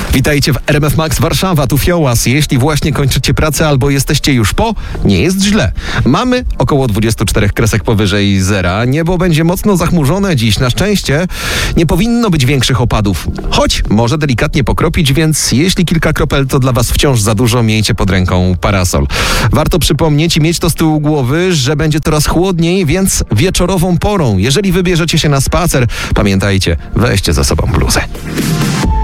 Witajcie w RMF Max Warszawa, tu Fiołas. Jeśli właśnie kończycie pracę albo jesteście już po, nie jest źle. Mamy około 24 kresek powyżej zera. Niebo będzie mocno zachmurzone dziś. Na szczęście nie powinno być większych opadów. Choć może delikatnie pokropić, więc jeśli kilka kropel to dla was wciąż za dużo, miejcie pod ręką parasol. Warto przypomnieć i mieć to z tyłu głowy, że będzie coraz chłodniej, więc wieczorową porą, jeżeli wybierzecie się na spacer, pamiętajcie, weźcie ze sobą bluzę.